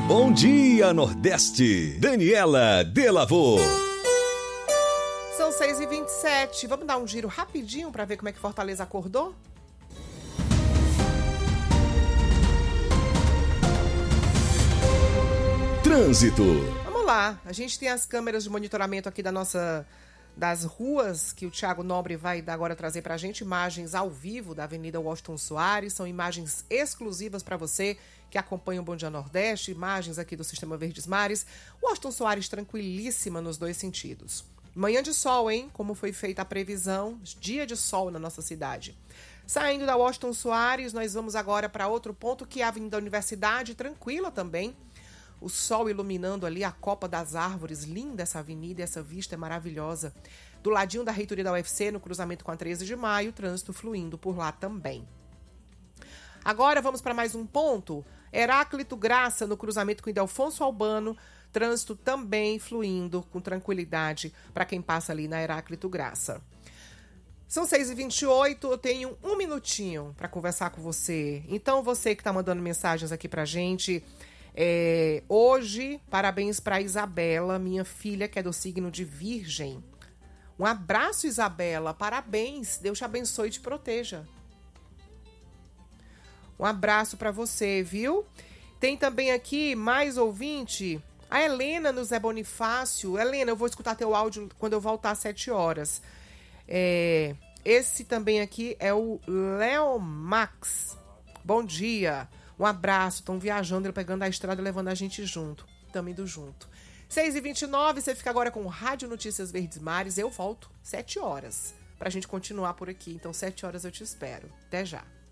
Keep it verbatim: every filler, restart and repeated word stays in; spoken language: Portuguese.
Bom dia, Nordeste. Daniela Delavô. São seis e vinte e sete. Vamos dar um giro rapidinho para ver como é que Fortaleza acordou? Trânsito. Vamos lá. A gente tem as câmeras de monitoramento aqui da nossa... das ruas que o Thiago Nobre vai agora trazer para a gente, imagens ao vivo da Avenida Washington Soares, são imagens exclusivas para você que acompanha o Bom Dia Nordeste, imagens aqui do Sistema Verdes Mares. Washington Soares tranquilíssima nos dois sentidos. Manhã de sol, hein? Como foi feita a previsão, dia de sol na nossa cidade. Saindo da Washington Soares, nós vamos agora para outro ponto que é a Avenida Universidade, tranquila também. O sol iluminando ali a copa das árvores, linda essa avenida, essa vista é maravilhosa. Do ladinho da reitoria da U F C, no cruzamento com a treze de maio, trânsito fluindo por lá também. Agora vamos para mais um ponto. Heráclito Graça, no cruzamento com Ildefonso Albano, trânsito também fluindo com tranquilidade para quem passa ali na Heráclito Graça. São seis e vinte e oito, eu tenho um minutinho para conversar com você. Então você que está mandando mensagens aqui para a gente... É, hoje, parabéns para Isabela, minha filha, que é do signo de Virgem. Um abraço, Isabela, parabéns, Deus te abençoe e te proteja. Um abraço para você, viu? Tem também aqui mais ouvinte, a Helena no Zé Bonifácio. Helena, eu vou escutar teu áudio quando eu voltar às sete horas. É, esse também aqui é o Léo Max. Bom dia. Um abraço, estão viajando, ele pegando a estrada e levando a gente junto. Tamo indo junto. seis e vinte e nove, você fica agora com Rádio Notícias Verdes Mares. Eu volto sete horas pra gente continuar por aqui. Então, sete horas eu te espero. Até já.